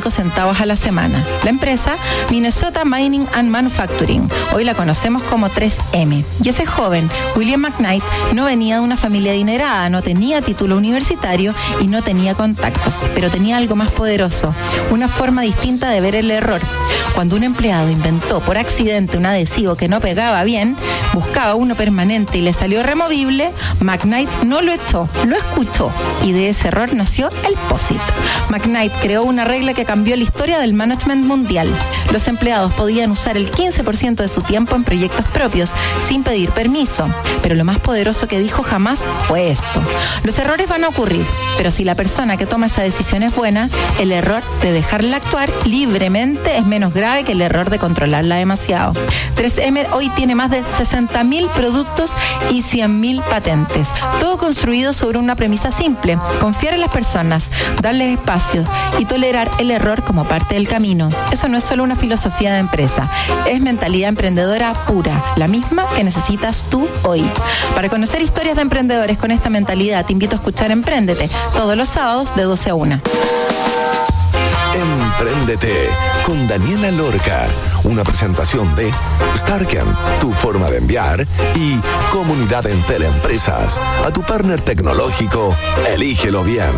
25 centavos a la semana. La empresa Minnesota Mining and Manufacturing, hoy la conocemos como 3M. Y ese joven, William McKnight, no venía de una familia adinerada, no tenía título universitario y no tenía contactos, pero tenía algo más poderoso, una forma distinta de ver el error. Cuando un empleado inventó por accidente un adhesivo que no pegaba bien, buscaba uno permanente y le salió removible, McKnight no lo echó, lo escuchó, y de ese error nació el POSIT. McKnight creó una regla que cambió la historia del management mundial. Los empleados podían usar el 15% de su tiempo en proyectos propios, sin pedir permiso. Pero lo más poderoso que dijo jamás fue esto: los errores van a ocurrir, pero si la persona que toma esa decisión es buena, el error de dejarla actuar libremente es menos grave que el error de controlarla demasiado. 3M hoy tiene más de 60.000 productos y 100.000 patentes. Todo construido sobre una premisa simple: confiar en las personas, darles espacio y tolerar el error como parte del camino. Eso no es solo una filosofía de empresa, es mentalidad emprendedora pura, la misma que necesitas tú hoy. Para conocer historias de emprendedores con esta mentalidad, te invito a escuchar Empréndete todos los sábados de 12 a 1. Empréndete con Daniela Lorca, una presentación de Starken, tu forma de enviar, y Comunidad Entel Empresas. A tu partner tecnológico, elígelo bien.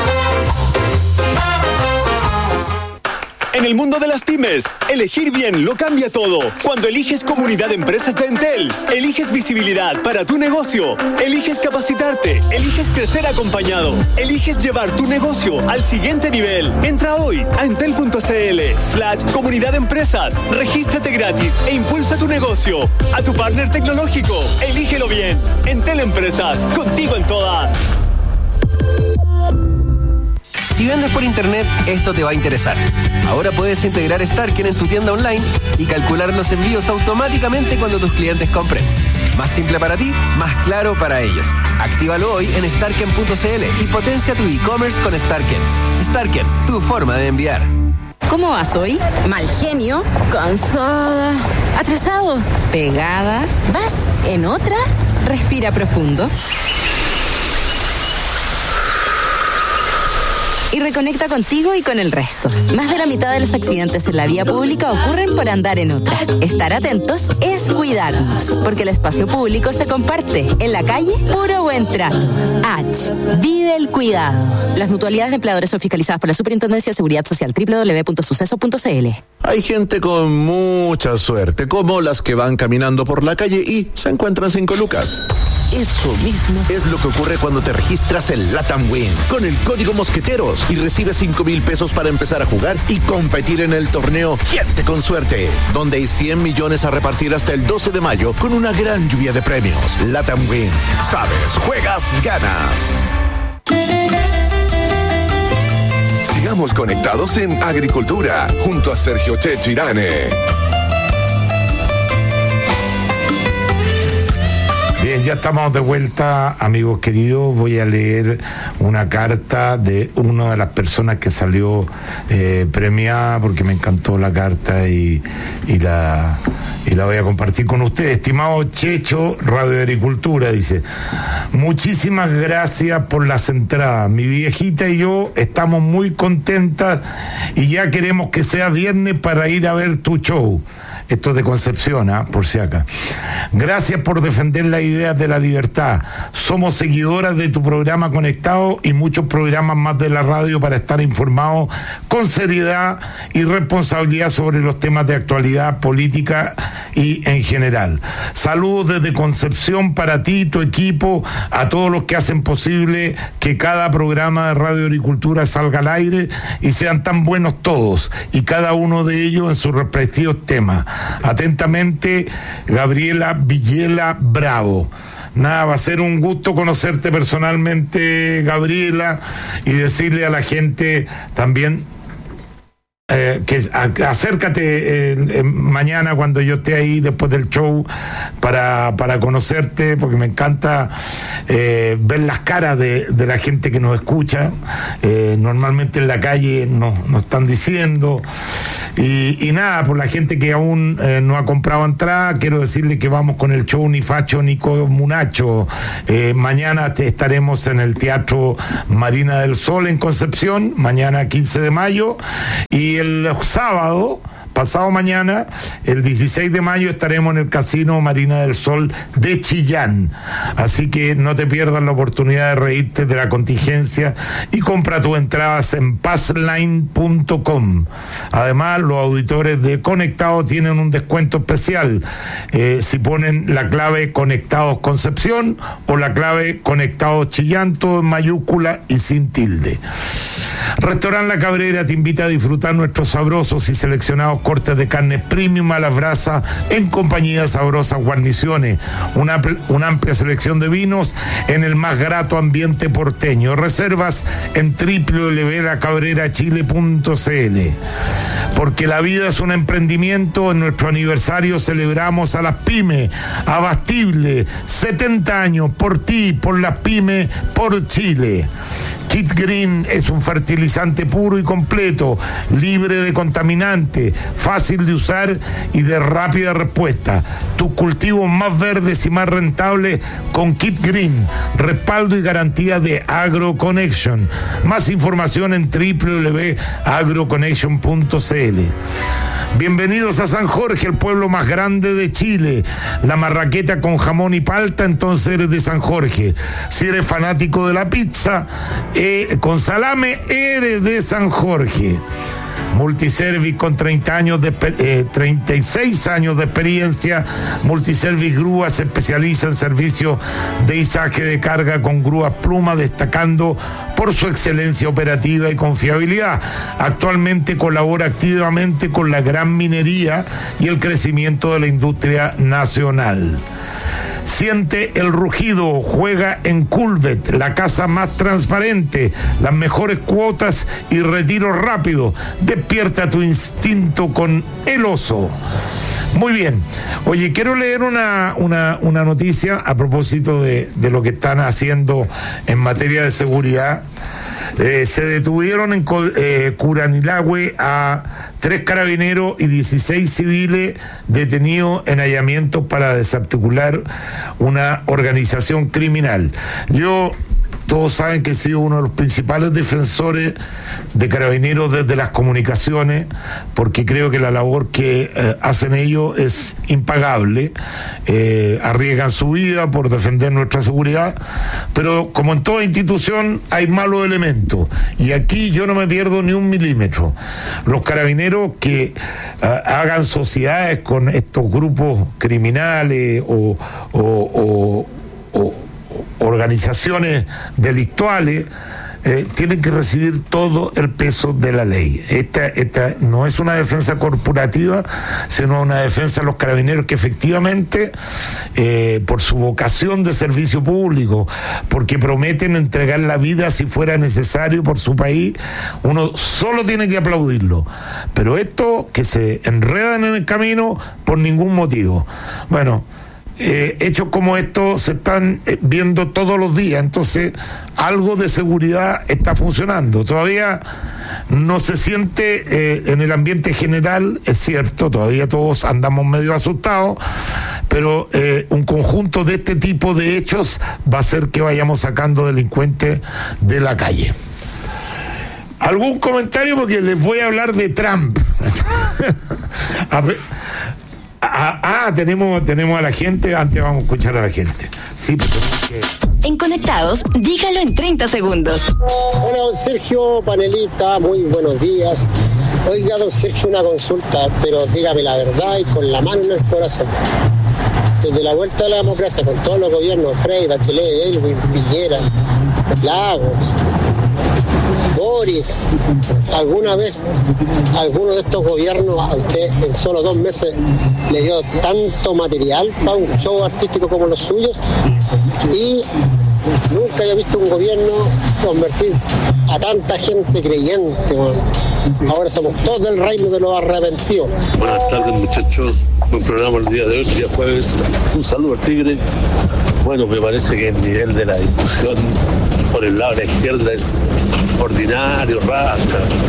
En el mundo de las pymes, elegir bien lo cambia todo. Cuando eliges Comunidad de Empresas de Entel, eliges visibilidad para tu negocio, eliges capacitarte, eliges crecer acompañado, eliges llevar tu negocio al siguiente nivel. Entra hoy a entel.cl/Comunidad de Empresas, regístrate gratis e impulsa tu negocio. A tu partner tecnológico, elígelo bien. Entel Empresas, contigo en todas. Si vendes por internet, esto te va a interesar. Ahora puedes integrar Starken en tu tienda online y calcular los envíos automáticamente cuando tus clientes compren. Más simple para ti, más claro para ellos. Actívalo hoy en starken.cl y potencia tu e-commerce con Starken. Starken, tu forma de enviar. ¿Cómo vas hoy? Mal genio, cansada, atrasado, pegada. ¿Vas en otra? Respira profundo. Y reconecta contigo y con el resto. Más de la mitad de los accidentes en la vía pública ocurren por andar en otra. Estar atentos es cuidarnos, porque el espacio público se comparte. En la calle, puro buen trato. H. Vive el cuidado. Las mutualidades de empleadores son fiscalizadas por la Superintendencia de Seguridad Social. www.suceso.cl. Hay gente con mucha suerte, como las que van caminando por la calle y se encuentran 5 lucas. Eso mismo es lo que ocurre cuando te registras en LATAM Win con el código Mosqueteros y recibes 5,000 pesos para empezar a jugar y competir en el torneo Gente con Suerte, donde hay 100 millones a repartir hasta el 12 de mayo con una gran lluvia de premios. LATAM Win. Sabes, juegas, ganas. Sigamos conectados en Agricultura junto a Sergio Checho Irane. Bien, ya estamos de vuelta, amigos queridos. Voy a leer una carta de una de las personas que salió premiada, porque me encantó la carta y la voy a compartir con ustedes. Estimado Checho, Radio Agricultura, dice: muchísimas gracias por las entradas. Mi viejita y yo estamos muy contentas y ya queremos que sea viernes para ir a ver tu show. Esto es de Concepción, por si acá. Gracias por defender las ideas de la libertad. Somos seguidoras de tu programa Conectado y muchos programas más de la radio para estar informados con seriedad y responsabilidad sobre los temas de actualidad política y en general. Saludos desde Concepción para ti y tu equipo, a todos los que hacen posible que cada programa de Radio Agricultura salga al aire y sean tan buenos todos y cada uno de ellos en sus respectivos temas. Atentamente, Gabriela Villela Bravo. Nada, va a ser un gusto conocerte personalmente, Gabriela, y decirle a la gente también que acércate mañana cuando yo esté ahí después del show para conocerte, porque me encanta ver las caras de la gente que nos escucha. Normalmente en la calle nos están diciendo Y nada, por la gente que aún no ha comprado entrada, quiero decirle que vamos con el show Ni Facho ni Comunacho. Mañana estaremos en el Teatro Marina del Sol en Concepción, mañana 15 de mayo, y el sábado, pasado mañana, el 16 de mayo, estaremos en el Casino Marina del Sol de Chillán. Así que no te pierdas la oportunidad de reírte de la contingencia y compra tus entradas en passline.com. Además, los auditores de Conectados tienen un descuento especial si ponen la clave Conectados Concepción o la clave Conectados Chillán, todo en mayúscula y sin tilde. Restaurant La Cabrera te invita a disfrutar nuestros sabrosos y seleccionados cortes de carne premium a la brasa en compañía de sabrosas guarniciones, una amplia selección de vinos en el más grato ambiente porteño. Reservas en www.lacabrerachile.cl. Porque la vida es un emprendimiento, en nuestro aniversario celebramos a las pymes. Abastible, 70 años, por ti, por las pymes, por Chile. Kit Green es un fertilizante puro y completo, libre de contaminantes, fácil de usar y de rápida respuesta. Tus cultivos más verdes y más rentables con Kit Green. Respaldo y garantía de AgroConnection. Más información en www.agroconnection.cl. Bienvenidos a San Jorge, el pueblo más grande de Chile. La marraqueta con jamón y palta, entonces eres de San Jorge. Si eres fanático de la pizza con salame, eres de San Jorge. Multiservice con 36 años de experiencia. Multiservice Grúa se especializa en servicios de izaje de carga con grúas Pluma, destacando por su excelencia operativa y confiabilidad. Actualmente colabora activamente con la gran minería y el crecimiento de la industria nacional. Siente el rugido, juega en Culvet, la casa más transparente, las mejores cuotas y retiro rápido. Despierta tu instinto con El Oso. Muy bien. Oye, quiero leer una noticia a propósito de lo que están haciendo en materia de seguridad. Se detuvieron en Curanilahue a 3 carabineros y 16 civiles detenidos en hallamientos para desarticular una organización criminal. Todos saben que he sido uno de los principales defensores de Carabineros desde las comunicaciones, porque creo que la labor que hacen ellos es impagable. Arriesgan su vida por defender nuestra seguridad, pero como en toda institución hay malos elementos, y aquí yo no me pierdo ni un milímetro. Los carabineros que hagan sociedades con estos grupos criminales o organizaciones delictuales, tienen que recibir todo el peso de la ley. Esta no es una defensa corporativa, sino una defensa de los carabineros que efectivamente, por su vocación de servicio público, porque prometen entregar la vida si fuera necesario por su país, uno solo tiene que aplaudirlo. Pero esto, que se enredan en el camino por ningún motivo. Bueno, hechos como estos se están viendo todos los días, entonces algo de seguridad está funcionando. Todavía no se siente en el ambiente general, es cierto, todavía todos andamos medio asustados, pero un conjunto de este tipo de hechos va a hacer que vayamos sacando delincuentes de la calle. ¿Algún comentario? Porque les voy a hablar de Trump. A ver, tenemos a la gente. Antes vamos a escuchar a la gente. Sí, pero tenemos que... En Conectados, dígalo en 30 segundos. Hola, don Sergio, panelista, muy buenos días. Oiga, don Sergio, una consulta, pero dígame la verdad y con la mano en el corazón. Desde la vuelta de la democracia, con todos los gobiernos, Frey, Bachelet, Elwin, Piñera, Lagos, Boric, ¿alguna vez alguno de estos gobiernos a usted en solo 2 meses le dio tanto material para un show artístico como los suyos? Y nunca había visto un gobierno convertir a tanta gente creyente. Ahora somos todos del reino de los arrepentidos. Buenas tardes, muchachos. Buen programa el día de hoy, día jueves. Un saludo al Tigre. Bueno, me parece que el nivel de la discusión por el lado de la izquierda es ordinario, rasca.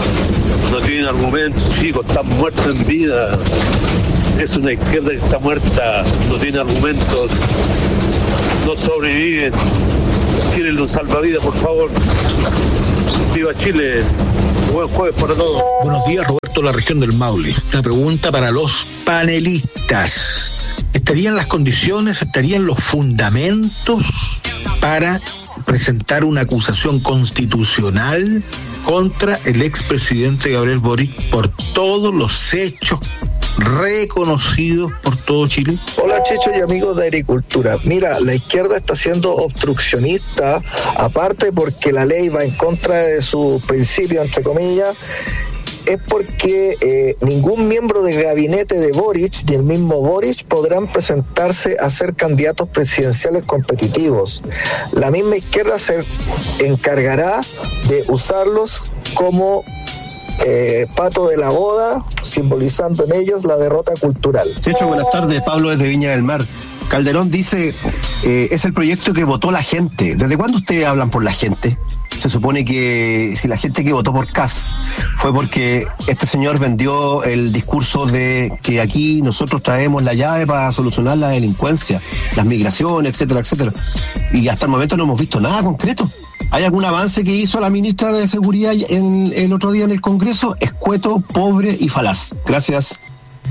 no tienen argumentos, chicos, están muertos en vida. Es una izquierda que está muerta, no tiene argumentos, no sobreviven. Quieren un salvavidas, por favor. Viva Chile. Buen jueves para todos. Buenos días, Roberto, la región del Maule. Una pregunta para los panelistas. ¿Estarían las condiciones, estarían los fundamentos para presentar una acusación constitucional contra el expresidente Gabriel Boric por todos los hechos reconocidos por todo Chile? Hola, Checho y amigos de Agricultura. Mira, la izquierda está siendo obstruccionista, aparte porque la ley va en contra de sus principios, entre comillas, es porque ningún miembro del gabinete de Boric, ni el mismo Boric, podrán presentarse a ser candidatos presidenciales competitivos. La misma izquierda se encargará de usarlos como pato de la boda, simbolizando en ellos la derrota cultural. Checho, buenas tardes, Pablo desde Viña del Mar. Calderón dice, es el proyecto que votó la gente. ¿Desde cuándo ustedes hablan por la gente? Se supone que si la gente que votó por Kast fue porque este señor vendió el discurso de que aquí nosotros traemos la llave para solucionar la delincuencia, las migraciones, etcétera, etcétera. Y hasta el momento no hemos visto nada concreto. ¿Hay algún avance que hizo la ministra de Seguridad el otro día en el Congreso? Escueto, pobre y falaz. Gracias.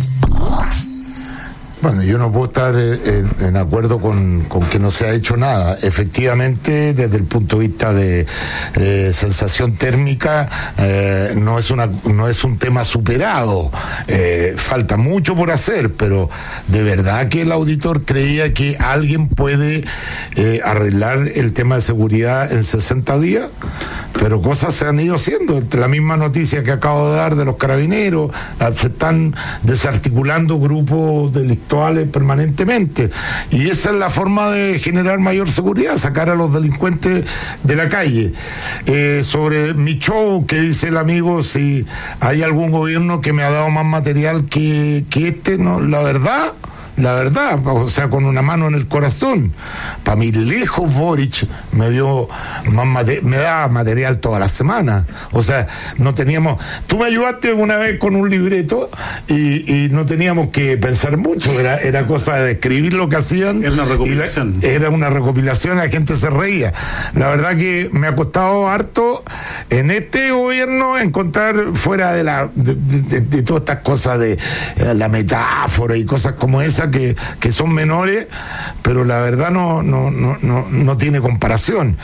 Bueno, yo no puedo estar en acuerdo con que no se ha hecho nada. Efectivamente, desde el punto de vista de sensación térmica, no es un tema superado. Falta mucho por hacer, pero de verdad que el auditor creía que alguien puede arreglar el tema de seguridad en 60 días, pero cosas se han ido haciendo. La misma noticia que acabo de dar de los carabineros, se están desarticulando grupos delictuales permanentemente, y esa es la forma de generar mayor seguridad, sacar a los delincuentes de la calle. Sobre mi show, que dice el amigo, si hay algún gobierno que me ha dado más material que este, no, la verdad, o sea, con una mano en el corazón, para mí lejos Boric me dio me daba material toda la semana. O sea, no teníamos, tú me ayudaste una vez con un libreto y no teníamos que pensar mucho, era cosa de escribir lo que hacían. Era una recopilación. Era una recopilación, la gente se reía. La verdad que me ha costado harto en este gobierno encontrar, fuera de todas estas cosas de la metáfora y cosas como esa que son menores, pero la verdad no tiene comparación.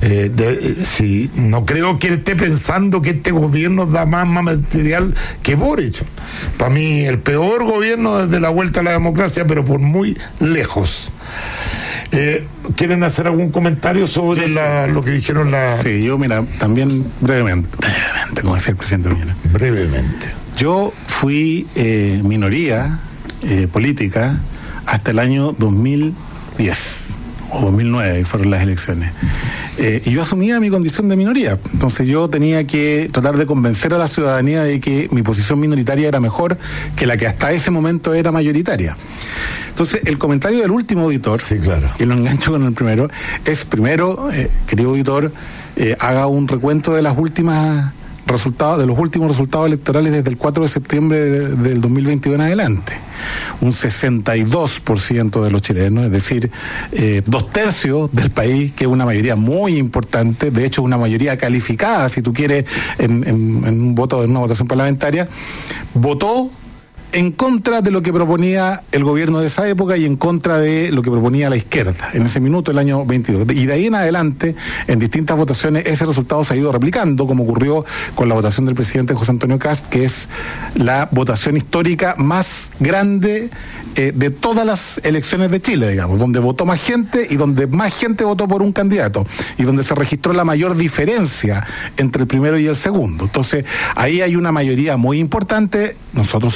No creo que él esté pensando que este gobierno da más material que Boric. Para mí el peor gobierno desde la vuelta a la democracia, pero por muy lejos. ¿Quieren hacer algún comentario sobre lo que dijeron Sí, yo mira, también brevemente, como decía el presidente Piñera. Brevemente. Yo fui minoría política hasta el año 2010 o 2009, fueron las elecciones, y yo asumía mi condición de minoría. Entonces yo tenía que tratar de convencer a la ciudadanía de que mi posición minoritaria era mejor que la que hasta ese momento era mayoritaria. Entonces el comentario del último auditor, sí, claro, y lo engancho con el primero, es primero, querido auditor, haga un recuento de los últimos resultados electorales desde el 4 de septiembre del 2021 en adelante. Un 62% de los chilenos, es decir, 2/3 del país, que es una mayoría muy importante, de hecho una mayoría calificada, si tú quieres, en una votación parlamentaria, votó en contra de lo que proponía el gobierno de esa época y en contra de lo que proponía la izquierda en ese minuto, el año 22. Y de ahí en adelante, en distintas votaciones, ese resultado se ha ido replicando, como ocurrió con la votación del presidente José Antonio Kast, que es la votación histórica más grande de todas las elecciones de Chile, digamos, donde votó más gente y donde más gente votó por un candidato y donde se registró la mayor diferencia entre el primero y el segundo. Entonces, ahí hay una mayoría muy importante. Nosotros somos hoy día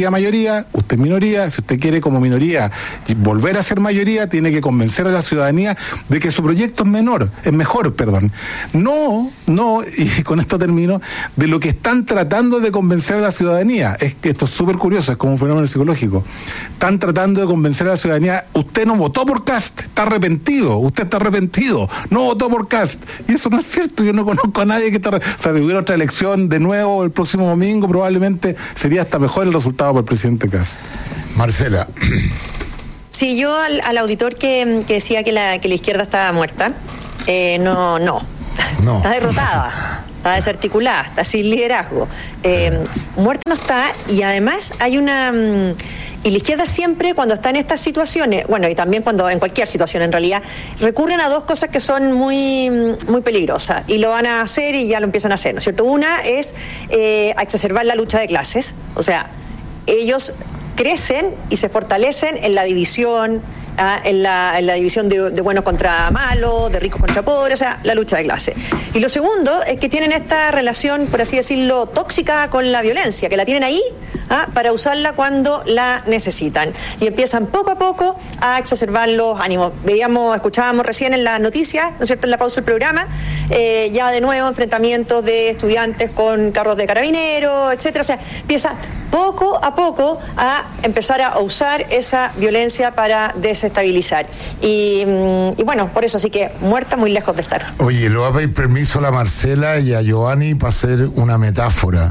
siga mayoría, usted es minoría. Si usted quiere como minoría volver a ser mayoría, tiene que convencer a la ciudadanía de que su proyecto es mejor. No, y con esto termino, de lo que están tratando de convencer a la ciudadanía. Es que esto es súper curioso, es como un fenómeno psicológico. Están tratando de convencer a la ciudadanía: usted no votó por Kast, usted está arrepentido, no votó por Kast. Y eso no es cierto, yo no conozco a nadie que está... O sea, si hubiera otra elección de nuevo el próximo domingo, probablemente sería hasta mejor el resultado para el presidente Kast. Marcela. Sí, yo al auditor que decía que la izquierda estaba muerta, no. Está derrotada, está desarticulada, está sin liderazgo. Muerta no está, y además hay una... Y la izquierda siempre, cuando está en estas situaciones, bueno, y también cuando en cualquier situación en realidad, recurren a dos cosas que son muy, muy peligrosas, y lo van a hacer y ya lo empiezan a hacer, ¿no es cierto? Una es exacerbar la lucha de clases, o sea, ellos crecen y se fortalecen en la división, en la división de buenos contra malos, de ricos contra pobres, o sea, la lucha de clase. Y lo segundo es que tienen esta relación, por así decirlo, tóxica con la violencia, que la tienen ahí para usarla cuando la necesitan. Y empiezan poco a poco a exacerbar los ánimos. Escuchábamos recién en las noticias, ¿no es cierto?, en la pausa del programa, ya de nuevo enfrentamientos de estudiantes con carros de carabineros, etcétera. O sea, empieza poco a poco a empezar a usar esa violencia para desestabilizar. Y bueno, por eso sí que muerta muy lejos de estar. Oye, le voy a pedir permiso a la Marcela y a Giovanni para hacer una metáfora.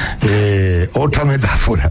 Otra metáfora.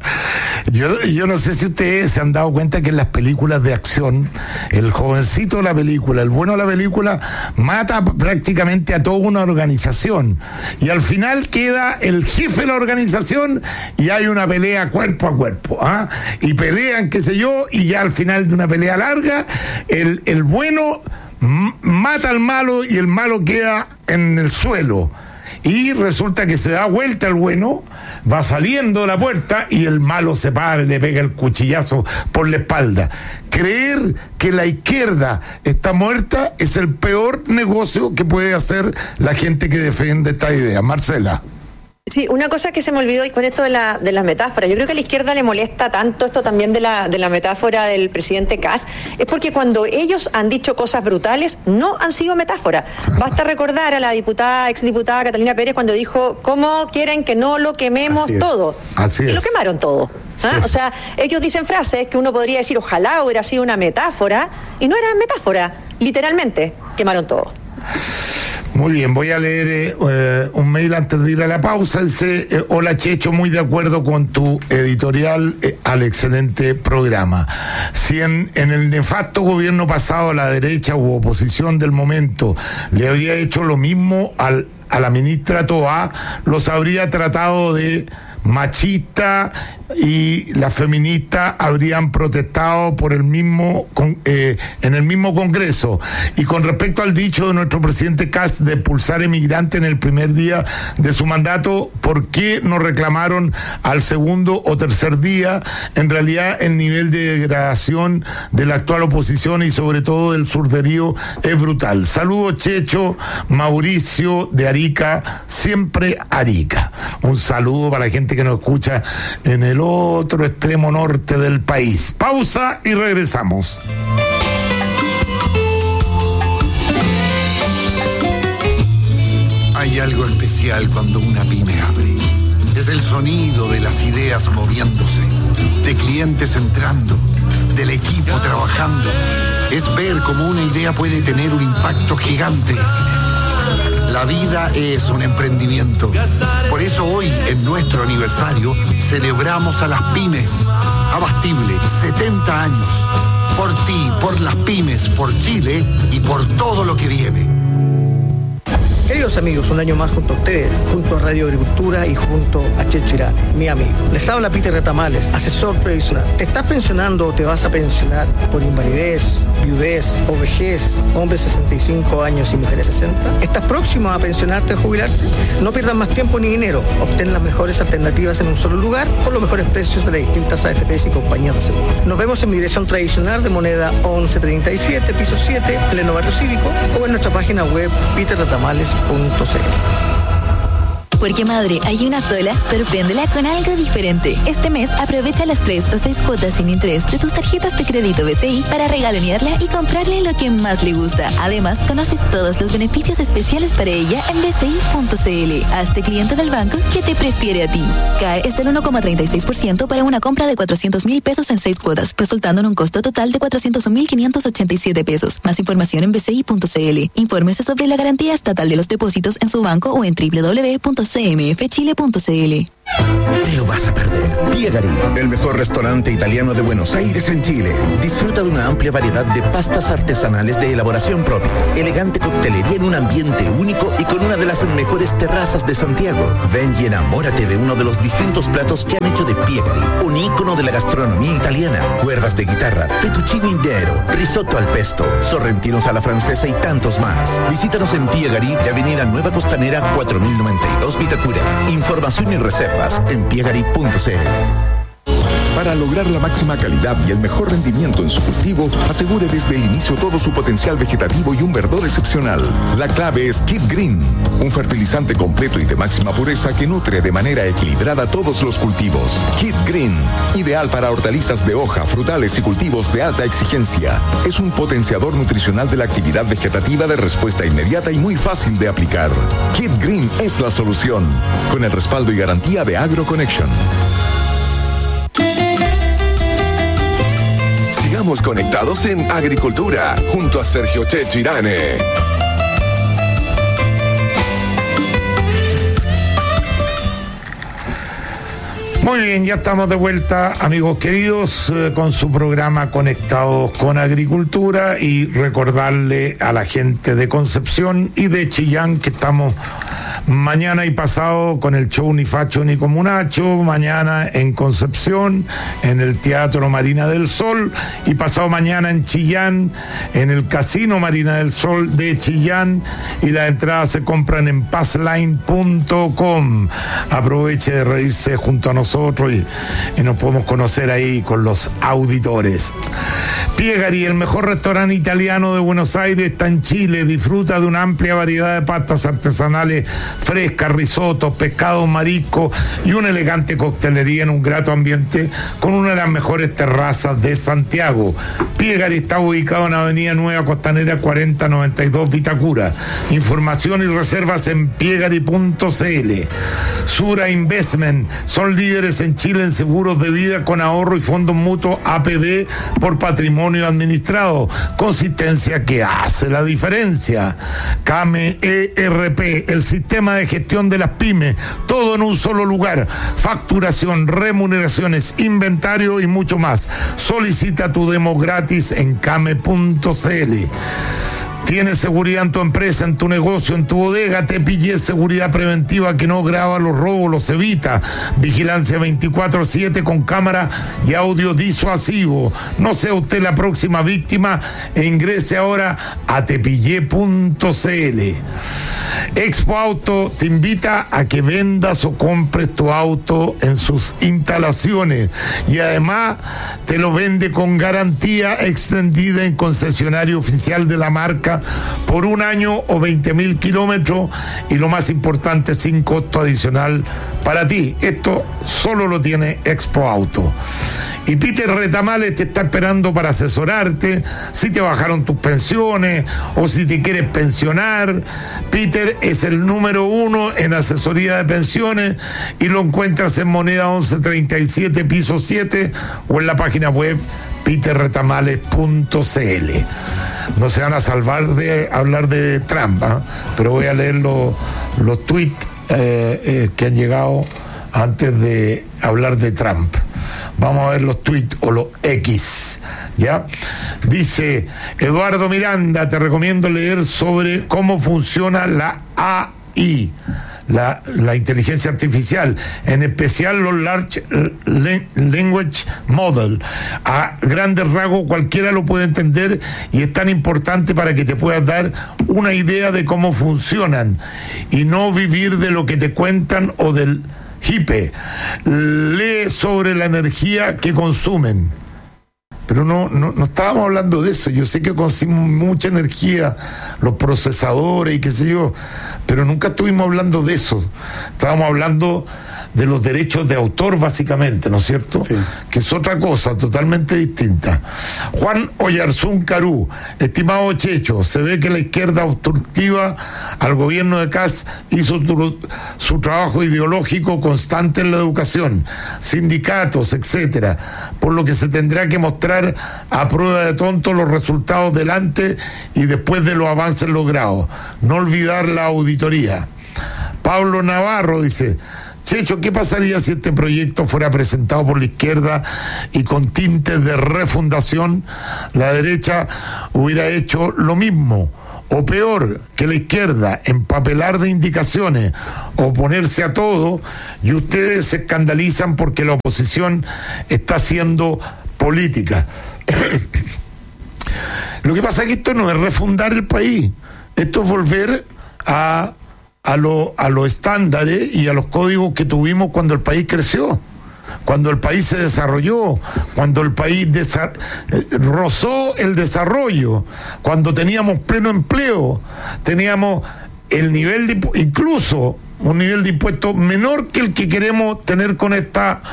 Yo no sé si ustedes se han dado cuenta que en las películas de acción, el jovencito de la película, el bueno de la película, mata prácticamente a toda una organización. Y al final queda el jefe de la organización y hay una pelea cuerpo a cuerpo. Y pelean, qué sé yo, y ya al final de una pelea larga, el bueno mata al malo y el malo queda en el suelo. Y resulta que se da vuelta el bueno, va saliendo de la puerta y el malo se para y le pega el cuchillazo por la espalda. Creer que la izquierda está muerta es el peor negocio que puede hacer la gente que defiende esta idea. Marcela. Sí, una cosa que se me olvidó, y con esto de las metáforas, yo creo que a la izquierda le molesta tanto esto también de la metáfora del presidente Kast, es porque cuando ellos han dicho cosas brutales, no han sido metáforas. Basta recordar a la exdiputada Catalina Pérez cuando dijo: ¿cómo quieren que no lo quememos todo? Así es. Y lo quemaron todo. Sí. O sea, ellos dicen frases que uno podría decir: ojalá hubiera sido una metáfora, y no era metáfora, literalmente quemaron todo. Muy bien, voy a leer un mail antes de ir a la pausa. Dice: hola Checho, muy de acuerdo con tu editorial al excelente programa. Si en el nefasto gobierno pasado la derecha u oposición del momento le habría hecho lo mismo a la ministra Toá, los habría tratado de machista y las feministas habrían protestado por el mismo en el mismo Congreso. Y con respecto al dicho de nuestro presidente Kast de expulsar emigrantes en el primer día de su mandato, ¿por qué no reclamaron al segundo o tercer día? En realidad el nivel de degradación de la actual oposición y sobre todo del sur de Río es brutal. Saludos Checho, Mauricio de Arica, siempre Arica. Un saludo para la gente que nos escucha en el otro extremo norte del país. Pausa y regresamos. Hay algo especial cuando una pyme abre. Es el sonido de las ideas moviéndose, de clientes entrando, del equipo trabajando. Es ver cómo una idea puede tener un impacto gigante. La vida es un emprendimiento. Por eso hoy, en nuestro aniversario, celebramos a las pymes. Abastible, 70 años. Por ti, por las pymes, por Chile y por todo lo que viene. Queridos amigos, un año más junto a ustedes, junto a Radio Agricultura y junto a Checho Irán, mi amigo. Les habla Peter Retamales, asesor previsional. ¿Te estás pensionando o te vas a pensionar por invalidez, viudez o vejez, hombres 65 años y mujeres 60? ¿Estás próximo a pensionarte o jubilarte? No pierdas más tiempo ni dinero. Obtén las mejores alternativas en un solo lugar por los mejores precios de las distintas AFPs y compañías de seguros. Nos vemos en mi dirección tradicional de moneda 1137, piso 7, pleno barrio cívico, o en nuestra página web peterretamales.cl. Porque madre, hay una sola, sorpréndela con algo diferente. Este mes aprovecha las 3 o 6 cuotas sin interés de tus tarjetas de crédito BCI para regalonearla y comprarle lo que más le gusta. Además, conoce todos los beneficios especiales para ella en bci.cl. Hazte cliente del banco que te prefiere a ti. CAE es del 1,36% para una compra de 400,000 pesos en 6 cuotas, resultando en un costo total de 401,587 pesos. Más información en bci.cl. Infórmese sobre la garantía estatal de los depósitos en su banco o en www.cmfchile.cl. Te lo vas a perder. Piegari, el mejor restaurante italiano de Buenos Aires en Chile. Disfruta de una amplia variedad de pastas artesanales de elaboración propia, elegante coctelería en un ambiente único y con una de las mejores terrazas de Santiago. Ven y enamórate de uno de los distintos platos que han hecho de Piegari, un ícono de la gastronomía italiana. Cuerdas de guitarra, fettuccine intero, risotto al pesto, sorrentinos a la francesa y tantos más. Visítanos en Piegari de Avenida Nueva Costanera 4092 Vitacura. Información y reservas en piegari.cl. Para lograr la máxima calidad y el mejor rendimiento en su cultivo, asegure desde el inicio todo su potencial vegetativo y un verdor excepcional. La clave es Kid Green, un fertilizante completo y de máxima pureza que nutre de manera equilibrada todos los cultivos. Kid Green, ideal para hortalizas de hoja, frutales y cultivos de alta exigencia. Es un potenciador nutricional de la actividad vegetativa de respuesta inmediata y muy fácil de aplicar. Kid Green es la solución, con el respaldo y garantía de AgroConnection. Sigamos conectados en Agricultura, junto a Sergio Checho Irane. Muy bien, ya estamos de vuelta, amigos queridos, con su programa Conectados con Agricultura, y recordarle a la gente de Concepción y de Chillán que estamos mañana y pasado con el show Ni Facho ni Comunacho, mañana en Concepción, en el Teatro Marina del Sol, y pasado mañana en Chillán, en el Casino Marina del Sol de Chillán, y las entradas se compran en passline.com. Aproveche de reírse junto a nosotros y nos podemos conocer ahí con los auditores. Piegari, el mejor restaurante italiano de Buenos Aires, está en Chile. Disfruta de una amplia variedad de pastas artesanales frescas, risotos, pescados, mariscos y una elegante coctelería en un grato ambiente con una de las mejores terrazas de Santiago. Piegari está ubicado en Avenida Nueva Costanera 4092 Vitacura. Información y reservas en piegari.cl. Sura Investment, son líderes en Chile en seguros de vida con ahorro y fondos mutuos APB por patrimonio administrado. Consistencia que hace la diferencia. CAME ERP, el sistema de gestión de las pymes, todo en un solo lugar. Facturación, remuneraciones, inventario y mucho más. Solicita tu demo gratis en came.cl. Tienes seguridad en tu empresa, en tu negocio, en tu bodega. Tepillé seguridad preventiva que no graba los robos, los evita. Vigilancia 24/7 con cámara y audio disuasivo. No sea usted la próxima víctima e ingrese ahora a tepillé.cl. Expo Auto te invita a que vendas o compres tu auto en sus instalaciones, y además te lo vende con garantía extendida en concesionario oficial de la marca por 1 año o 20.000 kilómetros, y lo más importante, sin costo adicional para ti. Esto solo lo tiene Expo Auto. Y Peter Retamales te está esperando para asesorarte si te bajaron tus pensiones o si te quieres pensionar. Peter es el número 1 en asesoría de pensiones y lo encuentras en Moneda 1137 piso 7 o en la página web peterretamales.cl. No se van a salvar de hablar de Trump, pero voy a leer los tweets que han llegado antes de hablar de Trump. Vamos a ver los tweets o los X, ¿ya? Dice Eduardo Miranda, te recomiendo leer sobre cómo funciona la AI, la inteligencia artificial, en especial los Large Language Model. A grandes rasgos cualquiera lo puede entender y es tan importante para que te puedas dar una idea de cómo funcionan y no vivir de lo que te cuentan o del hipe. Lee sobre la energía que consumen. pero no estábamos hablando de eso. Yo sé que consumen mucha energía los procesadores y qué sé yo, pero nunca estuvimos hablando de eso. Estábamos hablando de los derechos de autor, básicamente, ¿no es cierto? Sí. Que es otra cosa totalmente distinta. Juan Oyarzún Carú: estimado Checho, se ve que la izquierda obstructiva al gobierno de Kast hizo su trabajo ideológico constante en la educación, sindicatos, etcétera, por lo que se tendrá que mostrar a prueba de tonto los resultados delante y después de los avances logrados. No olvidar la auditoría. Pablo Navarro dice: Checho, ¿qué pasaría si este proyecto fuera presentado por la izquierda y con tintes de refundación la derecha hubiera hecho lo mismo o peor que la izquierda, empapelar de indicaciones, oponerse a todo, y ustedes se escandalizan porque la oposición está haciendo política? Lo que pasa es que esto no es refundar el país, esto es volver a los estándares y a los códigos que tuvimos cuando el país creció, cuando el país se desarrolló, cuando el país rozó el desarrollo, cuando teníamos pleno empleo, teníamos el nivel de, incluso un nivel de impuestos menor que el que queremos tener con esta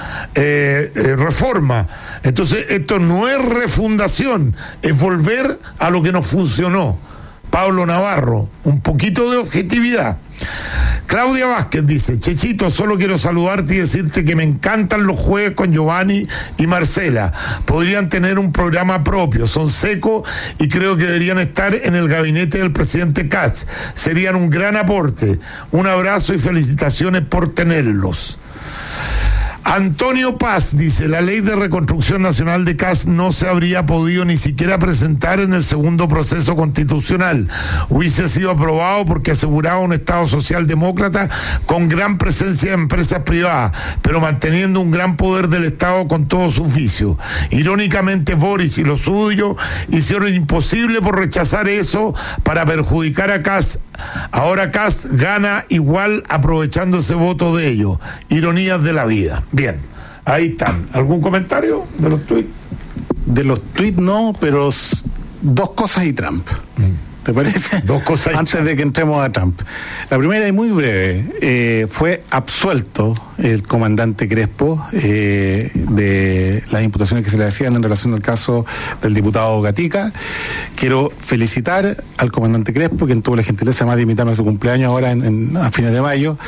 reforma. Entonces esto no es refundación, es volver a lo que nos funcionó. Pablo Navarro, un poquito de objetividad. Claudia Vázquez dice: Chechito, solo quiero saludarte y decirte que me encantan los jueves con Giovanni y Marcela. Podrían tener un programa propio, son secos y creo que deberían estar en el gabinete del presidente Kast. Serían un gran aporte. Un abrazo y felicitaciones por tenerlos. Antonio Paz dice: la ley de reconstrucción nacional de Kast no se habría podido ni siquiera presentar en el segundo proceso constitucional. Hubiese sido aprobado porque aseguraba un Estado socialdemócrata con gran presencia de empresas privadas, pero manteniendo un gran poder del Estado con todos sus vicios. Irónicamente, Boris y los suyos hicieron imposible por rechazar eso para perjudicar a Kast. Ahora Kast gana igual aprovechando ese voto de ellos. Ironías de la vida. Bien, ahí están. ¿Algún comentario de los tuits? De los tuits no, pero dos cosas y Trump. ¿Te parece? Dos cosas antes de que entremos a Trump. La primera y muy breve, fue absuelto el comandante Crespo de las imputaciones que se le hacían en relación al caso del diputado Gatica. Quiero felicitar al comandante Crespo, quien tuvo la gentileza además de invitarme a su cumpleaños ahora a fines de mayo,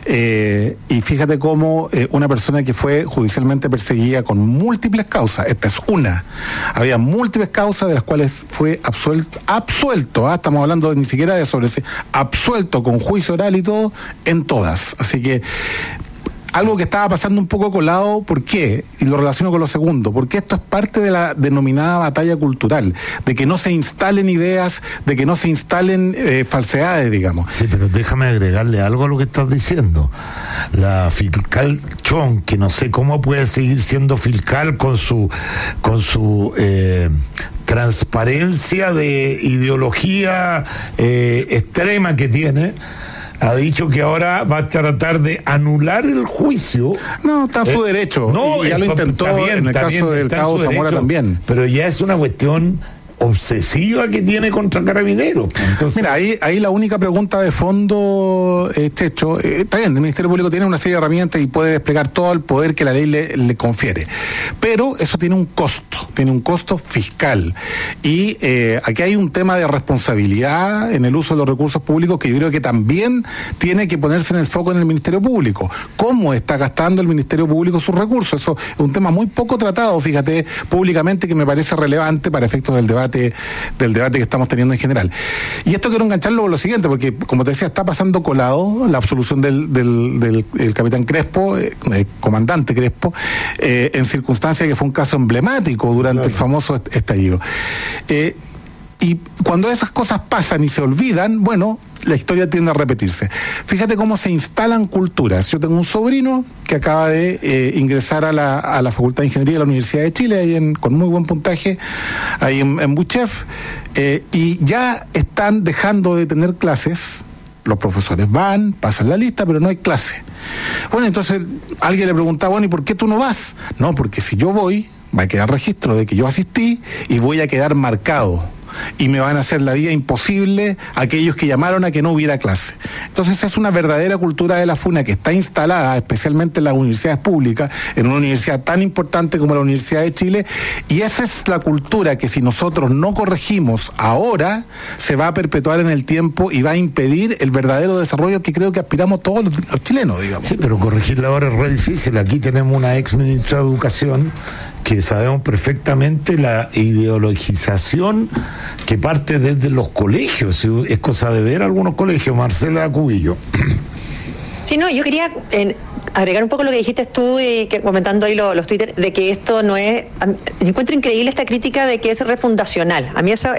y fíjate cómo una persona que fue judicialmente perseguida con múltiples causas, esta es una, había múltiples causas de las cuales fue absuelto, estamos hablando ni siquiera de absuelto con juicio oral y todo, en todas. Así que algo que estaba pasando un poco colado. ¿Por qué? Y lo relaciono con lo segundo, porque esto es parte de la denominada batalla cultural, de que no se instalen ideas, de que no se instalen falsedades, digamos. Sí, pero déjame agregarle algo a lo que estás diciendo. La fiscal Chong, que no sé cómo puede seguir siendo fiscal con su transparencia de ideología extrema que tiene, ha dicho que ahora va a tratar de anular el juicio. No, está en su derecho. No, y ya lo intentó en el caso del Cabo Zamora también. Pero ya es una cuestión obsesiva que tiene contra Carabineros. Entonces, mira, ahí la única pregunta de fondo, Checho, está bien, el Ministerio Público tiene una serie de herramientas y puede desplegar todo el poder que la ley le confiere, pero eso tiene un costo fiscal, y aquí hay un tema de responsabilidad en el uso de los recursos públicos que yo creo que también tiene que ponerse en el foco en el Ministerio Público. ¿Cómo está gastando el Ministerio Público sus recursos? Eso es un tema muy poco tratado, fíjate, públicamente, que me parece relevante para efectos del debate que estamos teniendo en general. Y esto quiero engancharlo con lo siguiente, porque como te decía, está pasando colado la absolución del capitán Crespo, comandante Crespo, en circunstancias que fue un caso emblemático durante el famoso estallido. Y cuando esas cosas pasan y se olvidan, bueno, la historia tiende a repetirse. Fíjate cómo se instalan culturas. Yo tengo un sobrino que acaba de ingresar a la Facultad de Ingeniería de la Universidad de Chile, ahí con muy buen puntaje, ahí en Buchef, y ya están dejando de tener clases. Los profesores van, pasan la lista, pero no hay clase. Bueno, entonces alguien le preguntaba: bueno, ¿y por qué tú no vas? No, porque si yo voy, va a quedar registro de que yo asistí y voy a quedar marcado. Y me van a hacer la vida imposible aquellos que llamaron a que no hubiera clase. Entonces es una verdadera cultura de la funa que está instalada, especialmente en las universidades públicas, en una universidad tan importante como la Universidad de Chile, y esa es la cultura que si nosotros no corregimos ahora, se va a perpetuar en el tiempo y va a impedir el verdadero desarrollo que creo que aspiramos todos los chilenos, digamos. Sí, pero corregirla ahora es re difícil. Aquí tenemos una ex ministra de Educación que sabemos perfectamente la ideologización que parte desde los colegios. Es cosa de ver algunos colegios. Marcela Cubillo. Sí, no, yo quería agregar un poco lo que dijiste tú y que comentando ahí los Twitter, de que esto no es... Yo encuentro increíble esta crítica de que es refundacional. A mí eso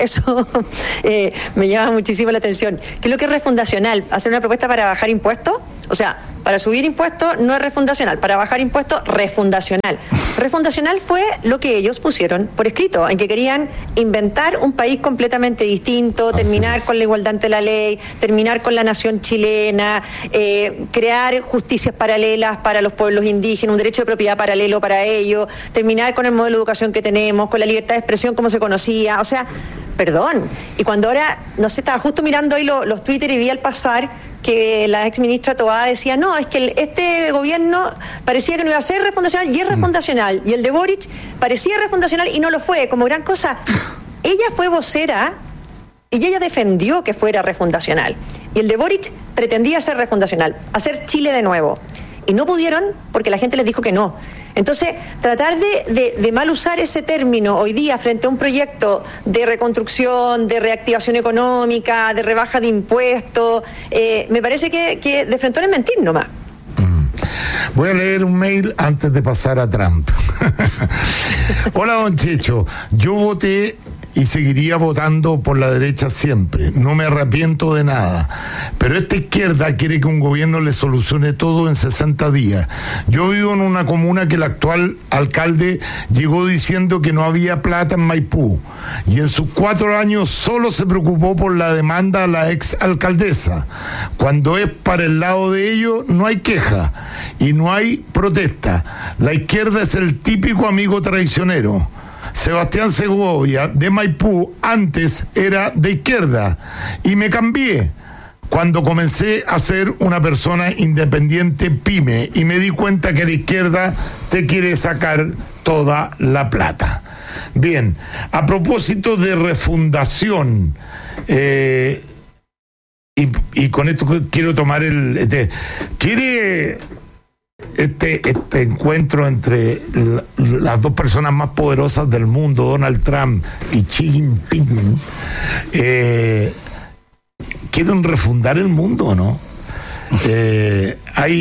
me llama muchísimo la atención. ¿Qué es lo que es refundacional? ¿Hacer una propuesta para bajar impuestos? O sea, para subir impuestos no es refundacional, para bajar impuestos, refundacional. Refundacional fue lo que ellos pusieron por escrito, en que querían inventar un país completamente distinto, terminar con la igualdad ante la ley, terminar con la nación chilena, crear justicias paralelas para los pueblos indígenas, un derecho de propiedad paralelo para ellos, terminar con el modelo de educación que tenemos, con la libertad de expresión como se conocía, o sea, perdón. Y cuando ahora, no sé, estaba justo mirando ahí los Twitter y vi al pasar que la ex ministra Toá decía, no, es que este gobierno parecía que no iba a ser refundacional y es refundacional, y el de Boric parecía refundacional y no lo fue, como gran cosa. Ella fue vocera y ella defendió que fuera refundacional, y el de Boric pretendía ser refundacional, hacer Chile de nuevo, y no pudieron porque la gente les dijo que no. Entonces, tratar de mal usar ese término hoy día frente a un proyecto de reconstrucción, de reactivación económica, de rebaja de impuestos, me parece que de frente es mentir nomás. Voy a leer un mail antes de pasar a Trump. Hola, don Checho. Yo voté y seguiría votando por la derecha siempre. No me arrepiento de nada. Pero esta izquierda quiere que un gobierno le solucione todo en 60 días. Yo vivo en una comuna que el actual alcalde llegó diciendo que no había plata en Maipú. Y en sus 4 años solo se preocupó por la demanda a la ex alcaldesa. Cuando es para el lado de ellos, no hay queja y no hay protesta. La izquierda es el típico amigo traicionero. Sebastián Segovia de Maipú antes era de izquierda y me cambié cuando comencé a ser una persona independiente pyme y me di cuenta que la izquierda te quiere sacar toda la plata. Bien, a propósito de refundación, y con esto quiero tomar ¿quiere este encuentro entre las dos personas más poderosas del mundo, Donald Trump y Xi Jinping, quieren refundar el mundo o no? Es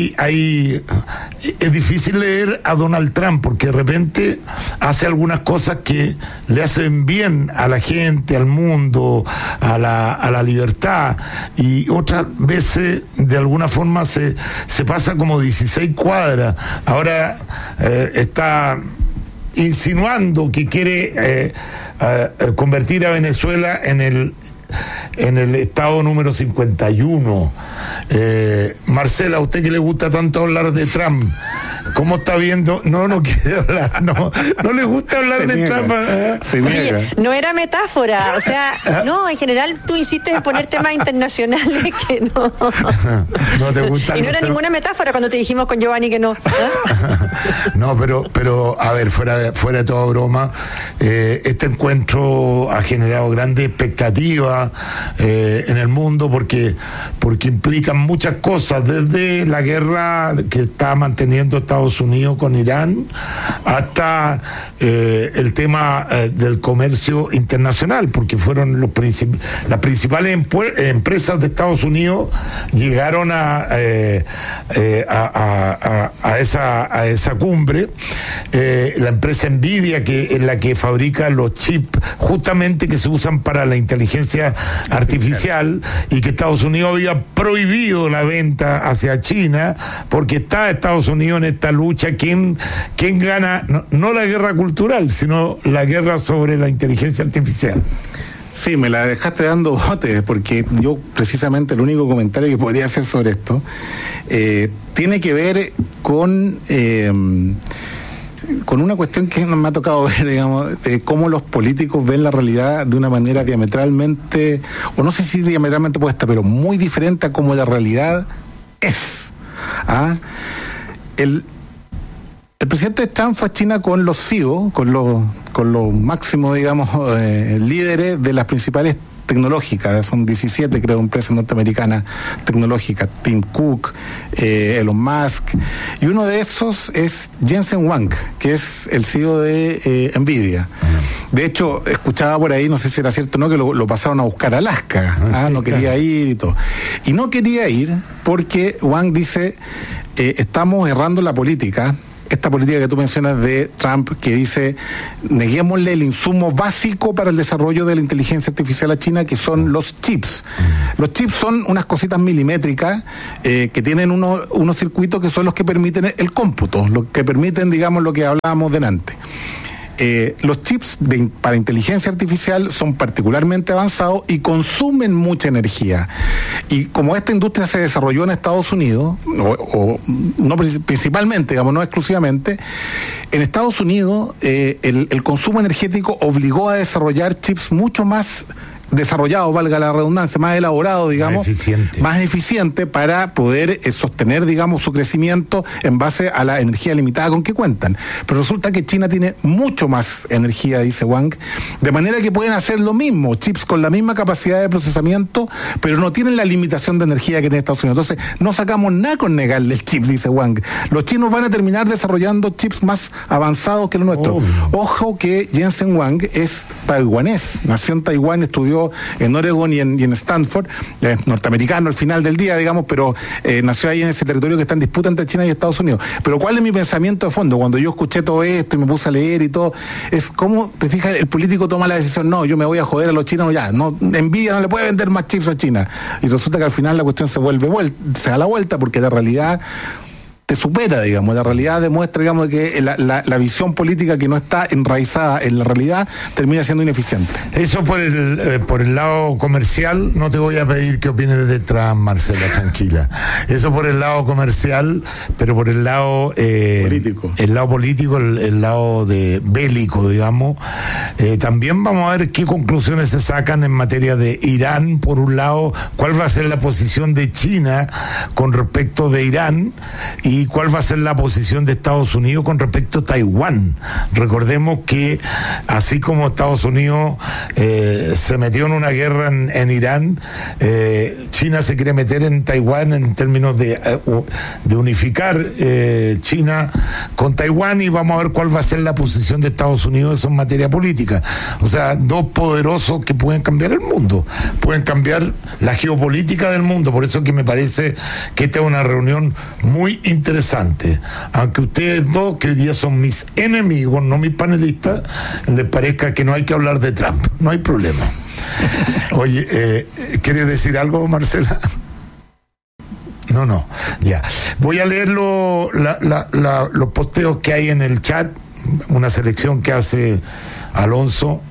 difícil leer a Donald Trump porque de repente hace algunas cosas que le hacen bien a la gente, al mundo, a la libertad, y otras veces de alguna forma se pasa como 16 cuadras. Ahora está insinuando que quiere convertir a Venezuela en el estado número 51. Marcela, a usted que le gusta tanto hablar de Trump, ¿cómo está viendo? No quiere hablar, no le gusta hablar de Trump. Oye, no era metáfora, o sea, no, en general tú insistes en poner temas internacionales que no. No te gusta. Y no era ninguna metáfora cuando te dijimos con Giovanni que no. No, pero a ver, fuera de toda broma, este encuentro ha generado grandes expectativas en el mundo porque implican muchas cosas, desde la guerra que está manteniendo Estados Unidos con Irán hasta el tema del comercio internacional, porque fueron las principales empresas de Estados Unidos llegaron a esa cumbre. La empresa Nvidia, que es la que fabrica los chips justamente que se usan para la inteligencia artificial, y que Estados Unidos había prohibido la venta hacia China porque está Estados Unidos en esta lucha. ¿Quién gana? No la guerra cultural, sino la guerra sobre la inteligencia artificial. Sí, me la dejaste dando botes, porque yo precisamente el único comentario que podría hacer sobre esto tiene que ver con con una cuestión que me ha tocado ver, digamos, cómo los políticos ven la realidad de una manera diametralmente, o no sé si diametralmente opuesta, pero muy diferente a cómo la realidad es. El presidente Trump fue a China con los CEO, con los máximos, digamos, líderes de las principales tecnológicas, son 17 creo empresas norteamericanas tecnológicas, Tim Cook, Elon Musk, y uno de esos es Jensen Huang, que es el CEO de Nvidia. De hecho, escuchaba por ahí, no sé si era cierto o no, que lo pasaron a buscar a Alaska, no quería ir y todo. Y no quería ir porque Huang dice, estamos errando la política. Esta política que tú mencionas de Trump, que dice, neguémosle el insumo básico para el desarrollo de la inteligencia artificial a China, que son los chips. Los chips son unas cositas milimétricas que tienen unos circuitos que son los que permiten el cómputo, los que permiten, digamos, lo que hablábamos delante. Los chips para inteligencia artificial son particularmente avanzados y consumen mucha energía. Y como esta industria se desarrolló en Estados Unidos, o no principalmente, digamos, no exclusivamente, en Estados Unidos el consumo energético obligó a desarrollar chips mucho más desarrollado, valga la redundancia, más elaborado, digamos, más eficiente para poder sostener, digamos, su crecimiento en base a la energía limitada con que cuentan. Pero resulta que China tiene mucho más energía, dice Wang, de manera que pueden hacer lo mismo, chips con la misma capacidad de procesamiento, pero no tienen la limitación de energía que tiene Estados Unidos. Entonces, no sacamos nada con negarle el chip, dice Wang. Los chinos van a terminar desarrollando chips más avanzados que los nuestros. Ojo que Jensen Huang es taiwanés, nació en Taiwán, estudió en Oregon y en Stanford, norteamericano al final del día, digamos, pero nació ahí en ese territorio que está en disputa entre China y Estados Unidos. Pero ¿cuál es mi pensamiento de fondo? Cuando yo escuché todo esto y me puse a leer y todo, es cómo, te fijas, el político toma la decisión, no, yo me voy a joder a los chinos, ya, no, Nvidia no le puede vender más chips a China. Y resulta que al final la cuestión se da la vuelta, porque la realidad te supera, digamos, la realidad demuestra, digamos, que la visión política que no está enraizada en la realidad termina siendo ineficiente. Eso por el lado comercial, no te voy a pedir que opines de Trump, Marcela, tranquila. Eso por el lado comercial, pero por el lado político, el lado de bélico, digamos, también vamos a ver qué conclusiones se sacan en materia de Irán, por un lado, cuál va a ser la posición de China con respecto de Irán, y cuál va a ser la posición de Estados Unidos con respecto a Taiwán. Recordemos que así como Estados Unidos se metió en una guerra en Irán, China se quiere meter en Taiwán en términos de unificar China con Taiwán, y vamos a ver cuál va a ser la posición de Estados Unidos eso en materia política. O sea, dos poderosos que pueden cambiar el mundo, pueden cambiar la geopolítica del mundo. Por eso que me parece que esta es una reunión muy interesante. Aunque ustedes dos, que hoy día son mis enemigos, no mis panelistas, les parezca que no hay que hablar de Trump, no hay problema. Oye, ¿quieres decir algo, Marcela? No, ya. Voy a leer los posteos que hay en el chat, una selección que hace Alonso.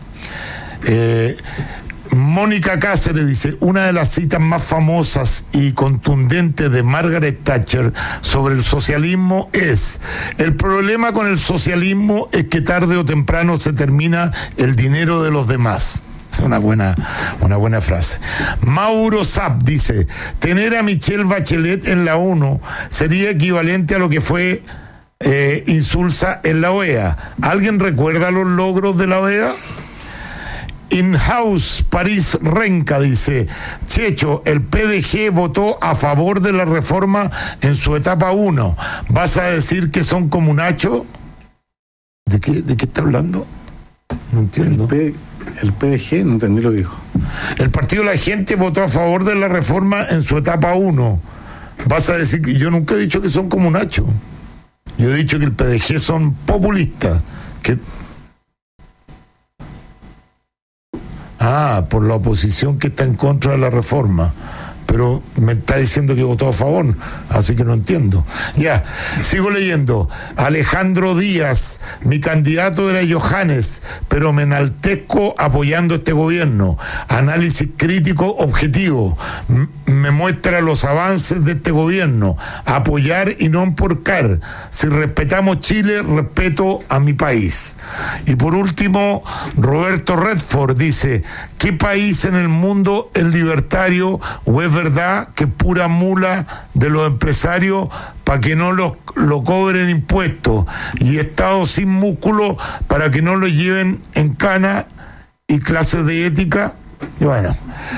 Mónica Cáceres dice, una de las citas más famosas y contundentes de Margaret Thatcher sobre el socialismo es: el problema con el socialismo es que tarde o temprano se termina el dinero de los demás. Es una buena frase. Mauro Zap dice, tener a Michelle Bachelet en la ONU sería equivalente a lo que fue Insulza en la OEA. ¿Alguien recuerda los logros de la OEA? In-house París Renca dice, Checho, el PDG votó a favor de la reforma en su etapa 1. ¿Vas a decir que son comunachos? ¿De qué está hablando? No entiendo. El PDG, no entendí lo que dijo. El Partido de la Gente votó a favor de la reforma en su etapa 1. ¿Vas a decir que yo nunca he dicho que son comunachos? Yo he dicho que el PDG son populistas, que... por la oposición que está en contra de la reforma. pero me está diciendo que votó a favor, así que no entiendo. Ya, sigo leyendo. Alejandro Díaz, mi candidato era Johannes, pero me enaltezco apoyando este gobierno. Análisis crítico objetivo. Me muestra los avances de este gobierno. Apoyar y no emporcar. Si respetamos Chile, respeto a mi país. Y por último, Roberto Redford dice: ¿qué país en el mundo es libertario o es verdad que pura mula de los empresarios para que no lo cobren impuestos y Estado sin músculo para que no lo lleven en cana y clases de ética? Y bueno,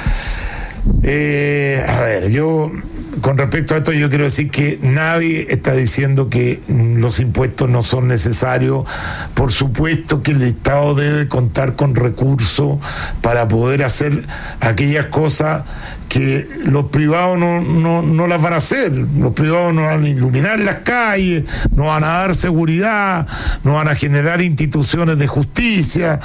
a ver, yo con respecto a esto yo quiero decir que nadie está diciendo que los impuestos no son necesarios. Por supuesto que el Estado debe contar con recursos para poder hacer aquellas cosas que los privados no las van a hacer. Los privados no van a iluminar las calles, no van a dar seguridad, no van a generar instituciones de justicia.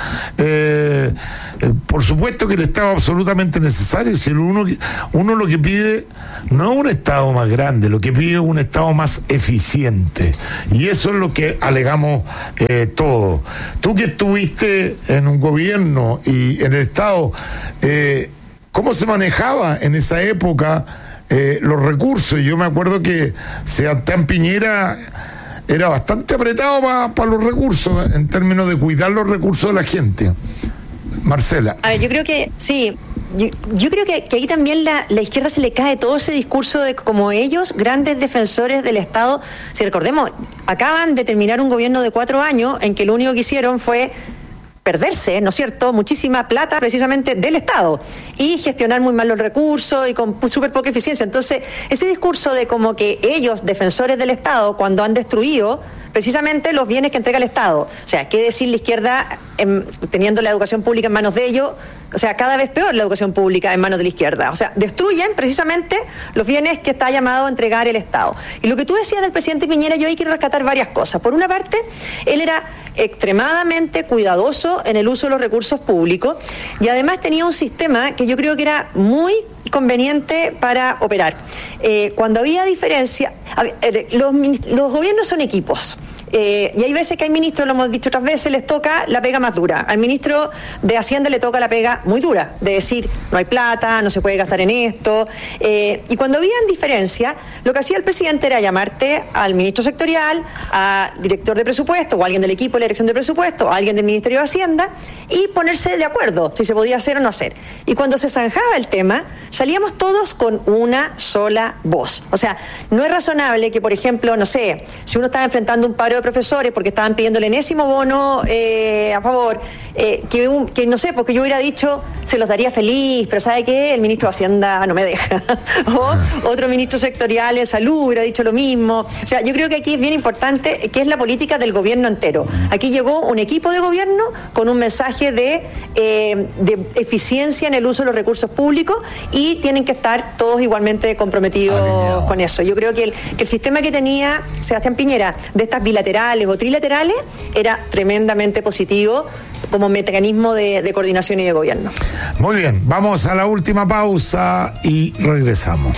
Por supuesto que el Estado es absolutamente necesario. Si uno lo que pide no es un Estado más grande, lo que pide es un Estado más eficiente. Y eso es lo que alegamos todos. Tú que estuviste en un gobierno y en el Estado, ¿cómo se manejaba en esa época los recursos? Yo me acuerdo que Sebastián Piñera era bastante apretado para los recursos, en términos de cuidar los recursos de la gente. Marcela. A ver, yo creo que sí. Yo creo que ahí también la izquierda se le cae todo ese discurso de como ellos, grandes defensores del Estado. Si recordemos, acaban de terminar un gobierno de 4 años en que lo único que hicieron fue perderse, ¿no es cierto?, muchísima plata precisamente del Estado y gestionar muy mal los recursos y con súper poca eficiencia. Entonces, ese discurso de como que ellos, defensores del Estado, cuando han destruido precisamente los bienes que entrega el Estado. O sea, ¿qué decir la izquierda teniendo la educación pública en manos de ellos? O sea, cada vez peor la educación pública en manos de la izquierda. O sea, destruyen precisamente los bienes que está llamado a entregar el Estado. Y lo que tú decías del presidente Piñera, yo ahí quiero rescatar varias cosas. Por una parte, él era extremadamente cuidadoso en el uso de los recursos públicos y además tenía un sistema que yo creo que era muy conveniente para operar. Cuando había diferencia, los gobiernos son equipos. Y hay veces que hay ministros, lo hemos dicho otras veces, les toca la pega más dura. Al ministro de Hacienda le toca la pega muy dura, de decir, no hay plata, no se puede gastar en esto. Y cuando habían diferencia, lo que hacía el presidente era llamarte al ministro sectorial, a director de presupuesto, o alguien del equipo de la dirección de presupuesto, o alguien del Ministerio de Hacienda, y ponerse de acuerdo si se podía hacer o no hacer. Y cuando se zanjaba el tema, salíamos todos con una sola voz. O sea, no es razonable que, por ejemplo, no sé, si uno estaba enfrentando un paro de profesores porque estaban pidiendo el enésimo bono a favor, que no sé, porque yo hubiera dicho, se los daría feliz, pero ¿sabe qué? El ministro de Hacienda no me deja. O otro ministro sectorial en salud hubiera dicho lo mismo. O sea, yo creo que aquí es bien importante que es la política del gobierno entero. Aquí llegó un equipo de gobierno con un mensaje de eficiencia en el uso de los recursos públicos y tienen que estar todos igualmente comprometidos con eso. Yo creo que el sistema que tenía Sebastián Piñera de estas bilaterales o trilaterales era tremendamente positivo como mecanismo de coordinación y de gobierno. Muy bien, vamos a la última pausa y regresamos.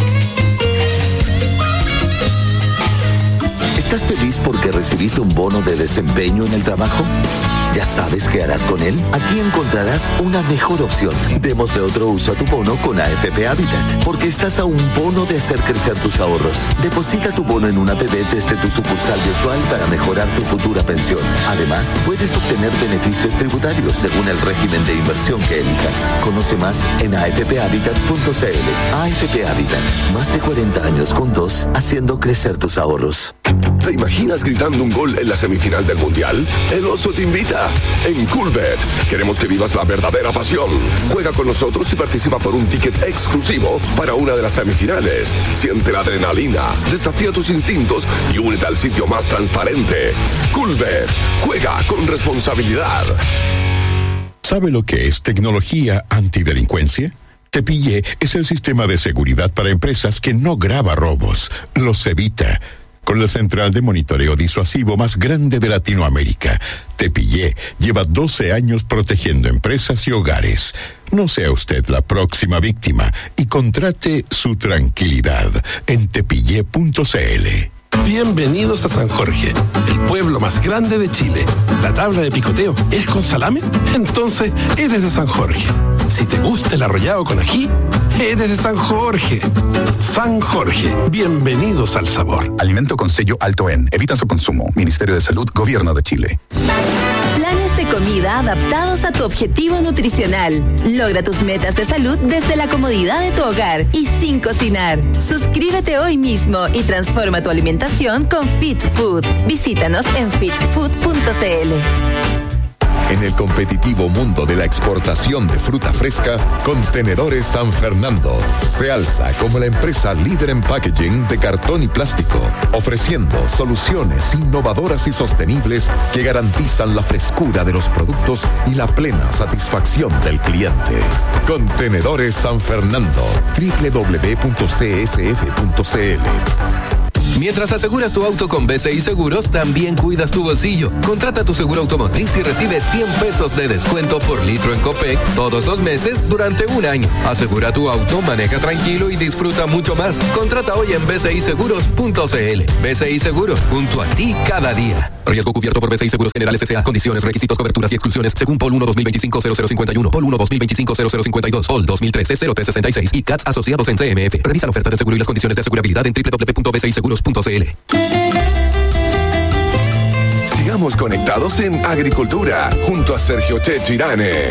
¿Estás feliz porque recibiste un bono de desempeño en el trabajo? ¿Ya sabes qué harás con él? Aquí encontrarás una mejor opción. Démosle otro uso a tu bono con AFP Habitat, porque estás a un bono de hacer crecer tus ahorros. Deposita tu bono en una APB desde tu sucursal virtual para mejorar tu futura pensión. Además, puedes obtener beneficios tributarios según el régimen de inversión que elijas. Conoce más en afphabitat.cl. AFP Habitat, más de 40 años juntos, haciendo crecer tus ahorros. ¿Te imaginas gritando un gol en la semifinal del Mundial? El Oso te invita. En Coolbet queremos que vivas la verdadera pasión. Juega con nosotros y participa por un ticket exclusivo para una de las semifinales. Siente la adrenalina, desafía tus instintos y únete al sitio más transparente. Coolbet. Juega con responsabilidad. ¿Sabe lo que es tecnología antidelincuencia? Tepille es el sistema de seguridad para empresas que no graba robos, los evita. con la central de monitoreo disuasivo más grande de Latinoamérica. Tepillé lleva 12 años protegiendo empresas y hogares. No sea usted la próxima víctima y contrate su tranquilidad en tepillé.cl. Bienvenidos a San Jorge, el pueblo más grande de Chile. ¿La tabla de picoteo es con salame? Entonces eres de San Jorge. Si te gusta el arrollado con ají, eres de San Jorge. San Jorge, bienvenidos al sabor. Alimento con sello alto en. Evita su consumo. Ministerio de Salud, Gobierno de Chile. Planes de comida adaptados a tu objetivo nutricional. Logra tus metas de salud desde la comodidad de tu hogar y sin cocinar. Suscríbete hoy mismo y transforma tu alimentación con Fit Food. Visítanos en fitfood.cl. En el competitivo mundo de la exportación de fruta fresca, Contenedores San Fernando se alza como la empresa líder en packaging de cartón y plástico, ofreciendo soluciones innovadoras y sostenibles que garantizan la frescura de los productos y la plena satisfacción del cliente. Contenedores San Fernando, www.csf.cl. Mientras aseguras tu auto con BCI Seguros, también cuidas tu bolsillo. Contrata tu seguro automotriz y recibe 100 pesos de descuento por litro en Copec todos los meses durante un año. Asegura tu auto, maneja tranquilo y disfruta mucho más. Contrata hoy en bciseguros.cl. BCI Seguros, junto a ti cada día. Riesgo cubierto por BCI Seguros Generales S.A. Condiciones, requisitos, coberturas y exclusiones según POL 1 2025-0051, POL 1 2025-0052, POL 2013-0366 y CATS asociados en CMF. Revisa la oferta de seguro y las condiciones de asegurabilidad en www.bciseguros.cl. Sigamos conectados en Agricultura junto a Sergio Chechirane.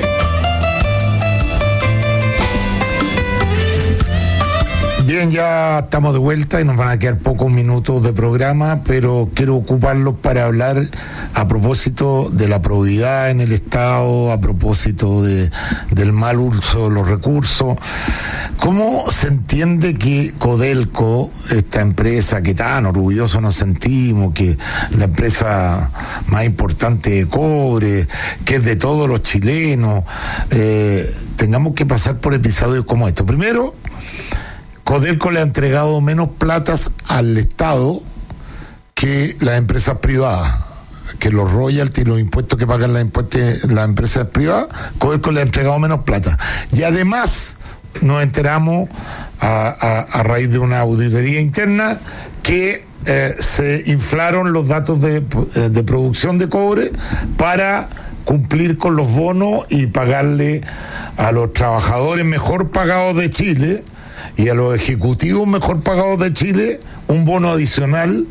Bien, ya estamos de vuelta y nos van a quedar pocos minutos de programa, pero quiero ocuparlos para hablar a propósito de la probidad en el Estado, a propósito del mal uso de los recursos. ¿Cómo se entiende que Codelco, esta empresa que tan orgullosos nos sentimos, que la empresa más importante de cobre, que es de todos los chilenos, tengamos que pasar por episodios como estos? Primero, Codelco le ha entregado menos platas al Estado que las empresas privadas, que los royalties, los impuestos que pagan las empresas privadas. Codelco le ha entregado menos plata. Y además nos enteramos a raíz de una auditoría interna que se inflaron los datos de producción de cobre para cumplir con los bonos y pagarle a los trabajadores mejor pagados de Chile y a los ejecutivos mejor pagados de Chile un bono adicional,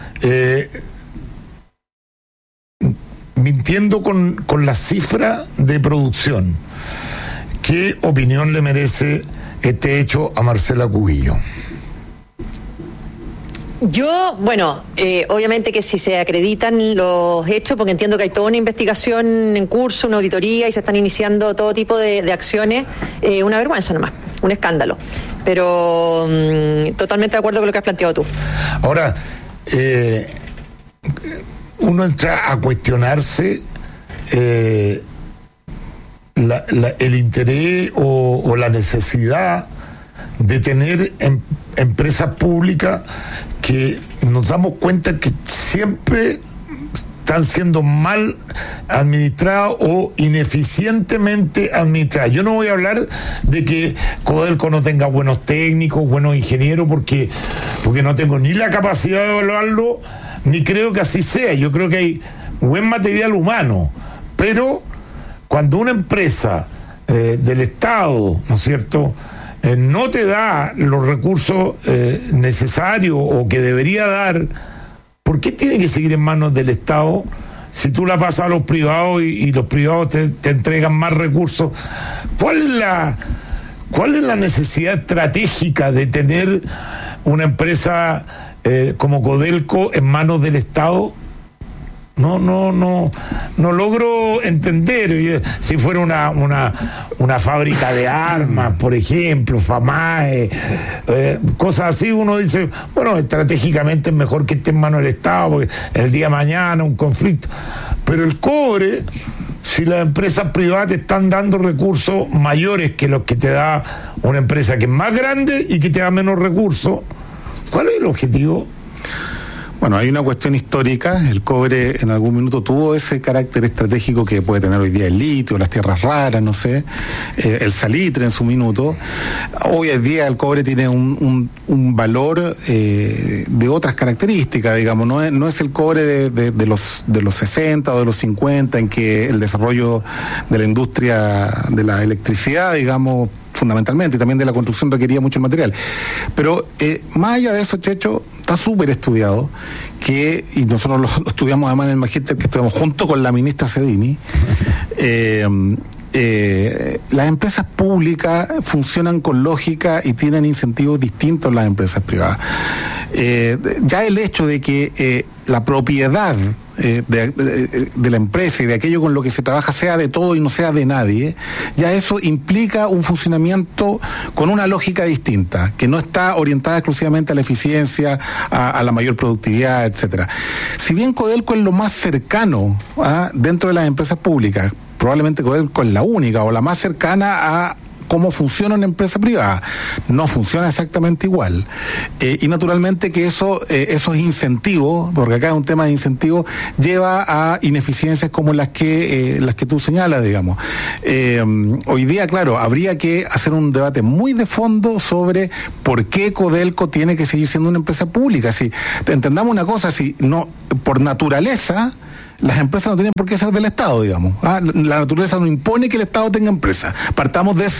mintiendo con la cifra de producción. ¿Qué opinión le merece este hecho a Marcela Cubillo? Yo, obviamente que si se acreditan los hechos, porque entiendo que hay toda una investigación en curso, una auditoría, y se están iniciando todo tipo de acciones, una vergüenza nomás, un escándalo. Pero totalmente de acuerdo con lo que has planteado tú. Ahora, uno entra a cuestionarse el interés o la necesidad de tener empresas públicas que nos damos cuenta que siempre están siendo mal administradas o ineficientemente administradas. Yo no voy a hablar de que Codelco no tenga buenos técnicos, buenos ingenieros, porque no tengo ni la capacidad de evaluarlo, ni creo que así sea. Yo creo que hay buen material humano, pero cuando una empresa del Estado, ¿no es cierto?, no te da los recursos necesarios o que debería dar, ¿por qué tiene que seguir en manos del Estado si tú la pasas a los privados y los privados te entregan más recursos? ¿Cuál es la necesidad estratégica de tener una empresa como Codelco en manos del Estado? No logro entender. Si fuera una fábrica de armas, por ejemplo, FAMAE, cosas así, uno dice, bueno, estratégicamente es mejor que esté en manos del Estado, porque el día de mañana un conflicto. Pero el cobre, si las empresas privadas te están dando recursos mayores que los que te da una empresa que es más grande y que te da menos recursos, ¿cuál es el objetivo? Bueno, hay una cuestión histórica. El cobre en algún minuto tuvo ese carácter estratégico que puede tener hoy día el litio, las tierras raras, no sé, el salitre en su minuto. Hoy en día el cobre tiene un valor de otras características, digamos. No es el cobre de los 60 o de los 50, en que el desarrollo de la industria de la electricidad, digamos, fundamentalmente, y también de la construcción requería mucho material. Pero más allá de eso, Checho, está súper estudiado, y nosotros lo estudiamos además en el Magíster, que estudiamos junto con la ministra Cedini. Las empresas públicas funcionan con lógica y tienen incentivos distintos a las empresas privadas. Ya el hecho de que la propiedad de la empresa y de aquello con lo que se trabaja sea de todo y no sea de nadie, ya eso implica un funcionamiento con una lógica distinta, que no está orientada exclusivamente a la eficiencia, a la mayor productividad, etcétera. Si bien Codelco es lo más cercano dentro de las empresas públicas, probablemente Codelco es la única o la más cercana a cómo funciona una empresa privada. No funciona exactamente igual. Y naturalmente que esos incentivos, porque acá es un tema de incentivos, lleva a ineficiencias como las que tú señalas, digamos. Hoy día, claro, habría que hacer un debate muy de fondo sobre por qué Codelco tiene que seguir siendo una empresa pública. Si entendamos una cosa, si no, por naturaleza, las empresas no tienen por qué ser del Estado, digamos. La naturaleza no impone que el Estado tenga empresas. Partamos de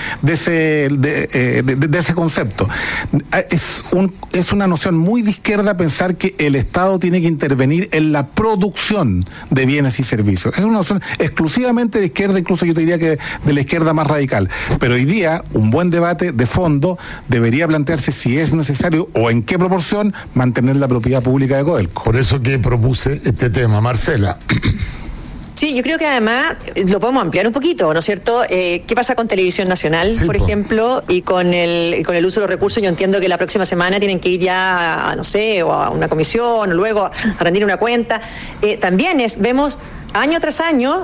ese concepto. Es una noción muy de izquierda pensar que el Estado tiene que intervenir en la producción de bienes y servicios. Es una noción exclusivamente de izquierda, incluso yo te diría que de la izquierda más radical. Pero hoy día, un buen debate de fondo debería plantearse si es necesario o en qué proporción mantener la propiedad pública de Codelco. Por eso que propuse este tema, Marcela. Sí, yo creo que además lo podemos ampliar un poquito, ¿no es cierto? ¿Qué pasa con Televisión Nacional, por ejemplo, y con el uso de los recursos? Yo entiendo que la próxima semana tienen que ir ya, no sé, o a una comisión, o luego a rendir una cuenta. También vemos año tras año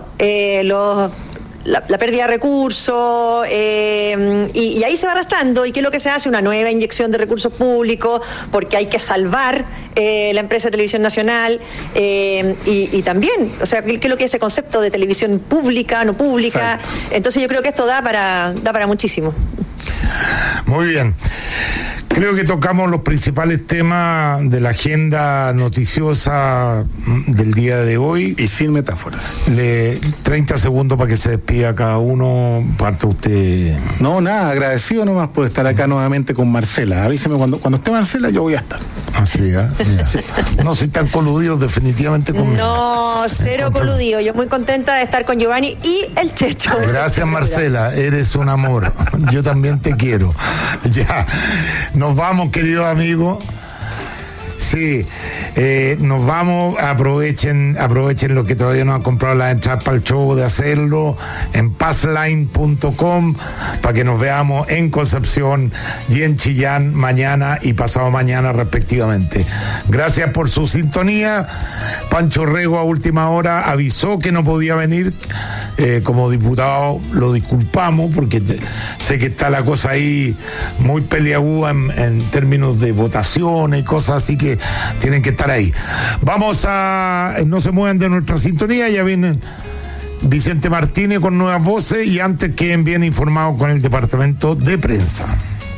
la pérdida de recursos, y ahí se va arrastrando. ¿Y qué es lo que se hace? Una nueva inyección de recursos públicos, porque hay que salvar la empresa de Televisión Nacional, y también, o sea, ¿qué es lo que es ese concepto de televisión pública, no pública? Exacto. Entonces yo creo que esto da para muchísimo. Muy bien. Creo que tocamos los principales temas de la agenda noticiosa del día de hoy. Y sin metáforas. 30 segundos para que se despida cada uno. Parte usted. No, nada, agradecido nomás por estar acá nuevamente con Marcela. Avíseme cuando esté Marcela, yo voy a estar. Así, sí. No soy tan coludidos definitivamente conmigo. No, cero coludido. Yo muy contenta de estar con Giovanni y el Checho. Gracias, Marcela, eres un amor. Yo también te quiero. Ya, nos vamos, queridos amigos. Sí, nos vamos, aprovechen los que todavía no han comprado las entradas para el show, de hacerlo en passline.com para que nos veamos en Concepción y en Chillán mañana y pasado mañana respectivamente. Gracias por su sintonía. Pancho Rego a última hora avisó que no podía venir. Como diputado lo disculpamos porque sé que está la cosa ahí muy peliaguda en términos de votaciones y cosas así que tienen que estar ahí. No se muevan de nuestra sintonía, ya vienen Vicente Martínez con nuevas voces y antes queden bien informados con el departamento de prensa.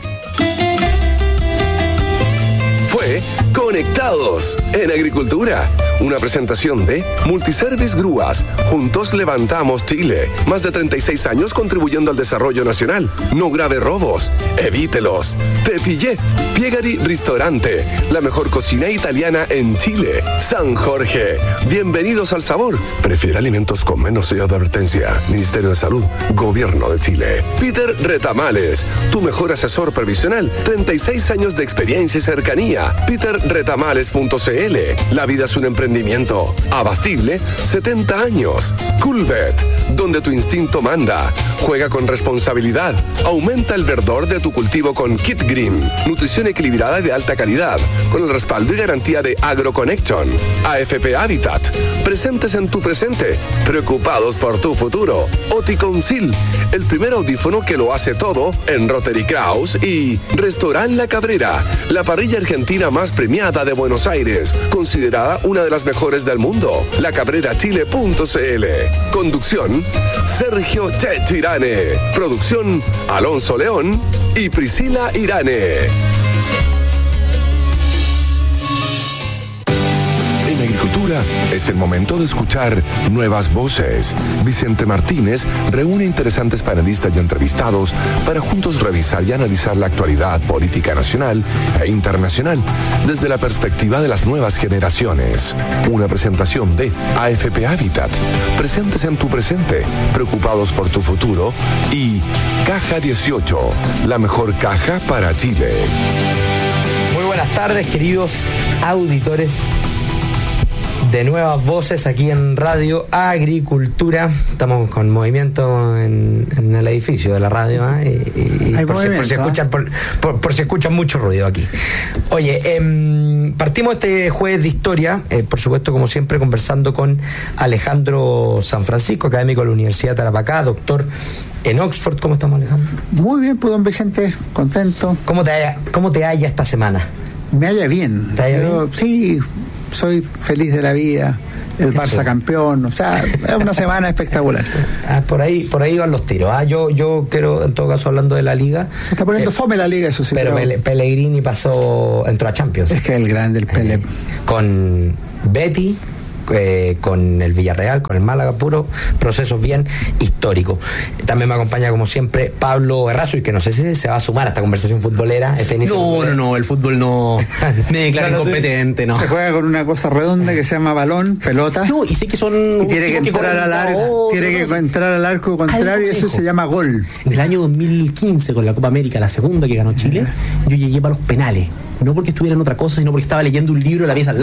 Fue Conectados en Agricultura, una presentación de Multiservice Grúas. Juntos levantamos Chile. Más de 36 años contribuyendo al desarrollo nacional. No grave robos, evítelos. Te pillé. Piegari Ristorante, la mejor cocina italiana en Chile. San Jorge, bienvenidos al sabor. Prefiere alimentos con menos sellos de advertencia. Ministerio de Salud, Gobierno de Chile. Peter Retamales, tu mejor asesor previsional. 36 años de experiencia y cercanía. peterretamales.cl. La vida es un emprendimiento rendimiento. Abastible, 70 años. Coolbet, donde tu instinto manda. Juega con responsabilidad. Aumenta el verdor de tu cultivo con Kit Green. Nutrición equilibrada y de alta calidad, con el respaldo y garantía de AgroConnection. AFP Habitat, presentes en tu presente, preocupados por tu futuro. Oticoncil, el primer audífono que lo hace todo en Rotary Kraus. Y Restaurant La Cabrera, la parrilla argentina más premiada de Buenos Aires, considerada una de las mejores del mundo. lacabrerachile.cl. Conducción, Sergio Checho Irane. Producción, Alonso León y Priscila Irane. En agricultura es el momento de escuchar nuevas voces. Vicente Martínez reúne interesantes panelistas y entrevistados para juntos revisar y analizar la actualidad política nacional e internacional desde la perspectiva de las nuevas generaciones. Una presentación de AFP Habitat, presentes en tu presente, preocupados por tu futuro, y Caja 18, la mejor caja para Chile. Muy buenas tardes, queridos auditores de Nuevas Voces aquí en Radio Agricultura. Estamos con movimiento en el edificio de la radio, y por si escuchan mucho ruido aquí. Oye, partimos este jueves de historia, por supuesto, como siempre, conversando con Alejandro San Francisco, académico de la Universidad de Tarapacá, doctor en Oxford. ¿Cómo estamos, Alejandro? Muy bien, pues, don Vicente, contento. ¿Cómo te halla esta semana? Me halla bien. ¿Te halla bien? Sí, soy feliz de la vida. El Barça campeón, o sea, es una semana espectacular. Por ahí van los tiros. Yo quiero, en todo caso, hablando de la Liga. Se está poniendo fome la Liga, eso sí. Pero Pellegrini entró a Champions. Es que es el grande, el Pele. Con Betty, con el Villarreal, con el Málaga, puro procesos bien históricos. También me acompaña, como siempre, Pablo Errazo, y que no sé si se va a sumar a esta conversación futbolera. No, el fútbol no me declara incompetente, no. Se juega con una cosa redonda que se llama balón, pelota. No, y sé que son... Y tiene que entrar al arco, entrar al arco contrario, y eso se llama gol. Del año 2015, con la Copa América, la segunda que ganó Chile, yo llegué para los penales. No porque estuviera en otra cosa, sino porque estaba leyendo un libro a la pieza al lado.